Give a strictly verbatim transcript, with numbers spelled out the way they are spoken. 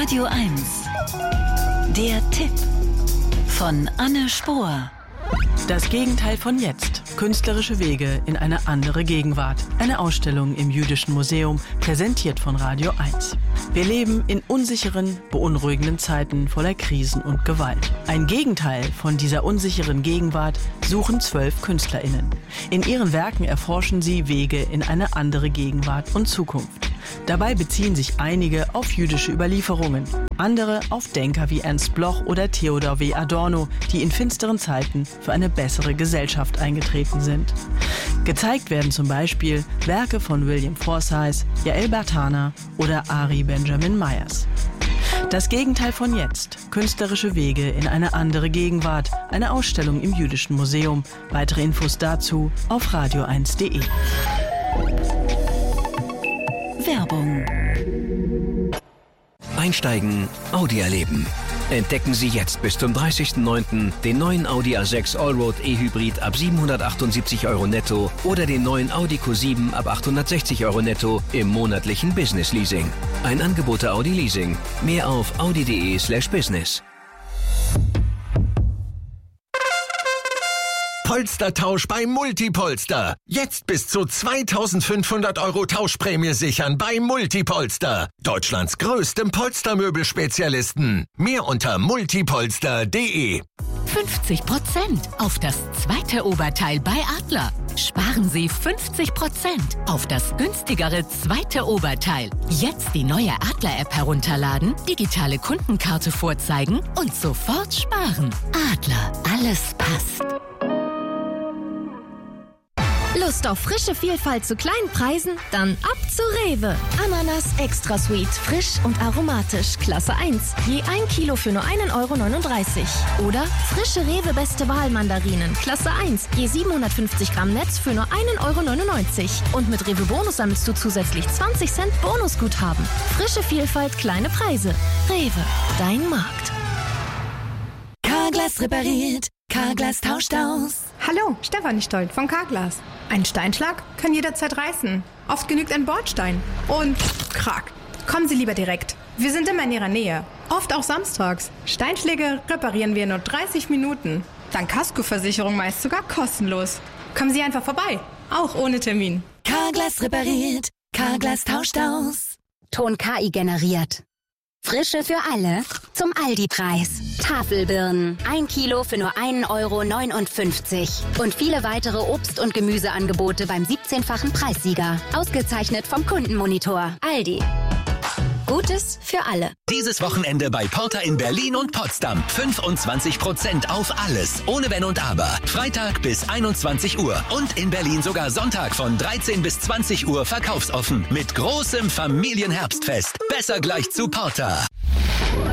Radio eins. Der Tipp von Anne Spohr. Das Gegenteil von jetzt. Künstlerische Wege in eine andere Gegenwart. Eine Ausstellung im Jüdischen Museum, präsentiert von Radio eins. Wir leben in unsicheren, beunruhigenden Zeiten voller Krisen und Gewalt. Ein Gegenteil von dieser unsicheren Gegenwart suchen zwölf KünstlerInnen. In ihren Werken erforschen sie Wege in eine andere Gegenwart und Zukunft. Dabei beziehen sich einige auf jüdische Überlieferungen, andere auf Denker wie Ernst Bloch oder Theodor W. Adorno, die in finsteren Zeiten für eine bessere Gesellschaft eingetreten sind. Gezeigt werden zum Beispiel Werke von William Forsyth, Yael Bartana oder Ari Benjamin Myers. Das Gegenteil von jetzt. Künstlerische Wege in eine andere Gegenwart. Eine Ausstellung im Jüdischen Museum. Weitere Infos dazu auf radio eins punkt de. Werbung. Einsteigen, Audi erleben. Entdecken Sie jetzt bis zum dreißigsten neunten den neuen Audi A sechs Allroad E-Hybrid ab siebenhundertachtundsiebzig Euro netto oder den neuen Audi Q sieben ab achthundertsechzig Euro netto im monatlichen Business Leasing. Ein Angebot der Audi Leasing. Mehr auf audi punkt de slash business. Polstertausch bei Multipolster. Jetzt bis zu zweitausendfünfhundert Euro Tauschprämie sichern bei Multipolster. Deutschlands größtem Polstermöbelspezialisten. Mehr unter multipolster punkt de. fünfzig Prozent auf das zweite Oberteil bei Adler. Sparen Sie fünfzig Prozent auf das günstigere zweite Oberteil. Jetzt die neue Adler-App herunterladen, digitale Kundenkarte vorzeigen und sofort sparen. Adler, alles passt. Lust auf frische Vielfalt zu kleinen Preisen? Dann ab zu Rewe. Ananas Extra Sweet, frisch und aromatisch, Klasse eins. Je ein Kilo für nur einen Euro neununddreißig. Oder frische Rewe Beste Wahl Mandarinen, Klasse eins. Je siebenhundertfünfzig Gramm Netz für nur einen Euro neunundneunzig. Und mit Rewe Bonus sammelst du zusätzlich zwanzig Cent Bonusguthaben. Frische Vielfalt, kleine Preise. Rewe, dein Markt. Carglass repariert. Carglass tauscht aus. Hallo, Stefanie Stolt von Carglass. Ein Steinschlag kann jederzeit reißen. Oft genügt ein Bordstein. Und krack. Kommen Sie lieber direkt. Wir sind immer in Ihrer Nähe. Oft auch samstags. Steinschläge reparieren wir in nur dreißig Minuten. Dank Kaskoversicherung meist sogar kostenlos. Kommen Sie einfach vorbei. Auch ohne Termin. Carglass repariert. Carglass tauscht aus. Ton K I generiert. Frische für alle zum Aldi-Preis. Tafelbirnen, ein Kilo für nur einen Euro neunundfünfzig. Und viele weitere Obst- und Gemüseangebote beim siebzehnfachen Preissieger. Ausgezeichnet vom Kundenmonitor. Aldi. Gutes für alle. Dieses Wochenende bei Porter in Berlin und Potsdam. fünfundzwanzig Prozent auf alles. Ohne Wenn und Aber. Freitag bis einundzwanzig Uhr. Und in Berlin sogar Sonntag von dreizehn bis zwanzig Uhr verkaufsoffen. Mit großem Familienherbstfest. Besser gleich zu Porter.